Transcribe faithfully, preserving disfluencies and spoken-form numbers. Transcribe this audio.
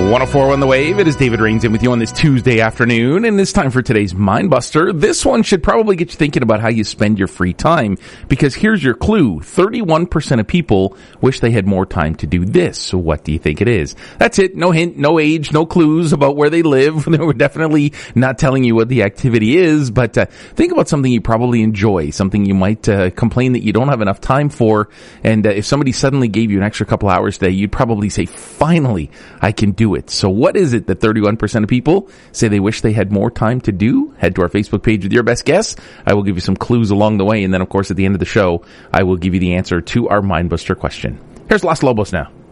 one oh four on the Wave. It is David Rains in with you on this Tuesday afternoon, and it's time for today's Mindbuster. This one should probably get you thinking about how you spend your free time, because here's your clue. thirty-one percent of people wish they had more time to do this. So what do you think it is? That's it. No hint, no age, no clues about where they live. We're definitely not telling you what the activity is, but uh, think about something you probably enjoy, something you might uh, complain that you don't have enough time for, and uh, if somebody suddenly gave you an extra couple hours today, you'd probably say, finally, I can do it. So what is it that thirty-one percent of people say they wish they had more time to do? Head to our Facebook page with your best guess. I will give you some clues along the way, and then, of course, at the end of the show, I will give you the answer to our Mindbuster question. Here's Los Lobos now.